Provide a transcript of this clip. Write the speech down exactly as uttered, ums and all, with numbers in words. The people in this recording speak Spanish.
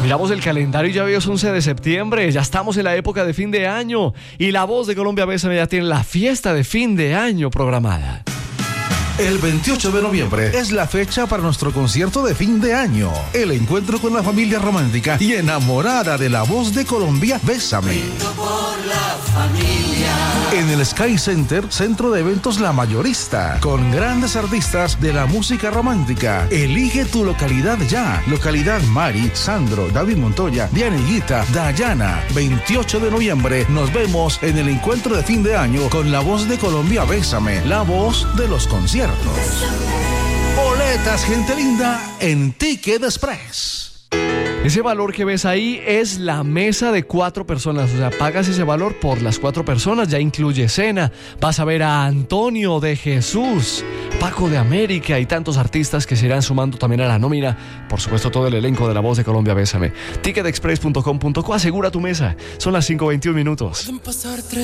Miramos el calendario y ya veo es once de septiembre, ya estamos en la época de fin de año y La Voz de Colombia Bésame ya tiene la fiesta de fin de año programada. El veintiocho de noviembre es la fecha para nuestro concierto de fin de año. El encuentro con la familia romántica y enamorada de La Voz de Colombia, Bésame. Por la familia. En el Sky Center, Centro de Eventos La Mayorista, con grandes artistas de la música romántica. Elige tu localidad ya. Localidad Mari, Sandro, David Montoya, Dianiguita, Dayana. veintiocho de noviembre nos vemos en el encuentro de fin de año con La Voz de Colombia, Bésame. La voz de los conciertos. Boletas, gente linda, en Ticket Express. Ese valor que ves ahí es la mesa de cuatro personas, o sea, pagas ese valor por las cuatro personas, ya incluye cena, vas a ver a Antonio de Jesús, Paco de América y tantos artistas que se irán sumando también a la nómina, por supuesto todo el elenco de La Voz de Colombia Bésame. ticket express punto com punto co, asegura tu mesa, son las cinco veintiún minutos.